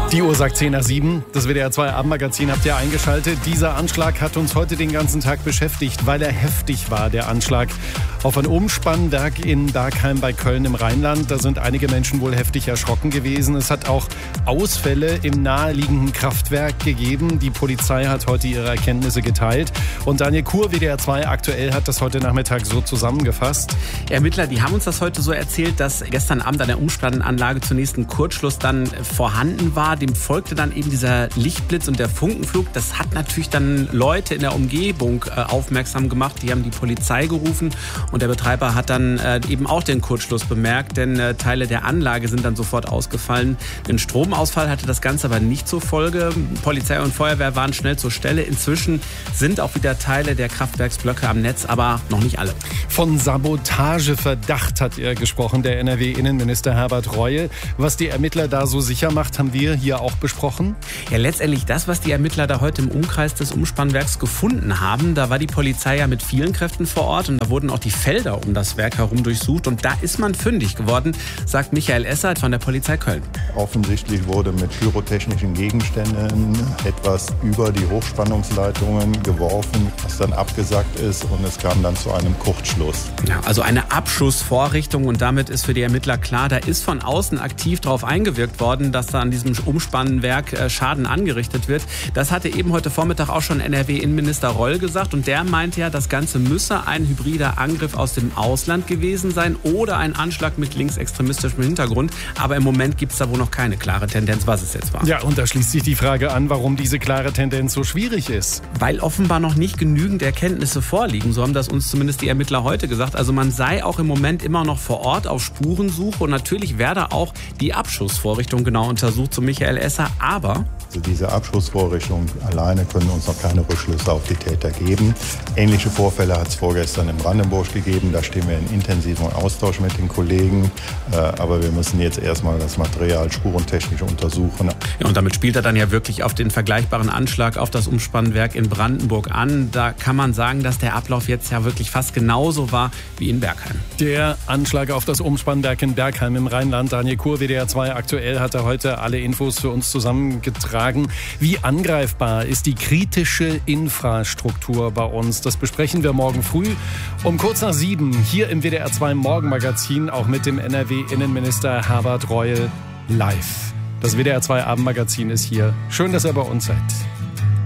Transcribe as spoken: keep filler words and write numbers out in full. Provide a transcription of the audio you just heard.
Die Uhr sagt zehn nach sieben. Das W D R zwei Abendmagazin habt ihr eingeschaltet. Dieser Anschlag hat uns heute den ganzen Tag beschäftigt, weil er heftig war. Der Anschlag auf ein Umspannwerk in Bergheim bei Köln im Rheinland. Da sind einige Menschen wohl heftig erschrocken gewesen. Es hat auch Ausfälle im naheliegenden Kraftwerk gegeben. Die Polizei hat heute ihre Erkenntnisse geteilt. Und Daniel Kur, W D R zwei aktuell, hat das heute Nachmittag so zusammengefasst. Ermittler, die haben uns das heute so erzählt, dass gestern Abend an der Umspannanlage zunächst ein Kurzschluss dann vorhanden war. Dem folgte dann eben dieser Lichtblitz und der Funkenflug. Das hat natürlich dann Leute in der Umgebung äh, aufmerksam gemacht. Die haben die Polizei gerufen und der Betreiber hat dann äh, eben auch den Kurzschluss bemerkt, denn äh, Teile der Anlage sind dann sofort ausgefallen. Ein Stromausfall hatte das Ganze aber nicht zur Folge. Polizei und Feuerwehr waren schnell zur Stelle. Inzwischen sind auch wieder Teile der Kraftwerksblöcke am Netz, aber noch nicht alle. Von Sabotageverdacht hat er gesprochen, der N R W-Innenminister Herbert Reul. Was die Ermittler da so sicher macht, haben wir hier auch besprochen. Ja, letztendlich das, was die Ermittler da heute im Umkreis des Umspannwerks gefunden haben. Da war die Polizei ja mit vielen Kräften vor Ort und da wurden auch die Felder um das Werk herum durchsucht. Und da ist man fündig geworden, sagt Michael Essert von der Polizei Köln. Offensichtlich wurde mit pyrotechnischen Gegenständen etwas über die Hochspannungsleitungen geworfen, was dann abgesackt ist und es kam dann zu einem Kurzschluss. Ja, also eine Abschussvorrichtung und damit ist für die Ermittler klar, da ist von außen aktiv darauf eingewirkt worden, dass da an diesem Umspannwerk Schaden angerichtet wird. Das hatte eben heute Vormittag auch schon N R W-Innenminister Reul gesagt und der meinte ja, das Ganze müsse ein hybrider Angriff aus dem Ausland gewesen sein oder ein Anschlag mit linksextremistischem Hintergrund. Aber im Moment gibt es da wohl noch keine klare Tendenz, was es jetzt war. Ja, und da schließt sich die Frage an, warum diese klare Tendenz so schwierig ist. Weil offenbar noch nicht genügend Erkenntnisse vorliegen. So haben das uns zumindest die Ermittler heute gesagt. Also man sei auch im Moment immer noch vor Ort auf Spurensuche und natürlich werde auch die Abschussvorrichtung genau untersucht, so Michael Esser. Aber also diese Abschussvorrichtung alleine können uns noch keine Rückschlüsse auf die Täter geben. Ähnliche Vorfälle hat es vorgestern in Brandenburg gegeben. Da stehen wir in intensivem Austausch mit den Kollegen. Aber wir müssen jetzt erstmal das Material spurentechnisch untersuchen. Ja, und damit spielt er dann ja wirklich auf den vergleichbaren Anschlag auf das Umspannwerk in Brandenburg an. Da kann man sagen, dass der Ablauf jetzt ja wirklich fast genauso war wie in Bergheim. Der Anschlag auf das Umspannwerk in Bergheim im Rheinland. Daniel Kur, W D R zwei aktuell, hat er heute alle Infos für uns zusammengetragen. Wie angreifbar ist die kritische Infrastruktur bei uns? Das besprechen wir morgen früh um kurz nach sieben hier im W D R zwei Morgenmagazin, auch mit dem N R W-Innenminister Herbert Reul live. Das W D R zwei Abendmagazin ist hier. Schön, dass ihr bei uns seid.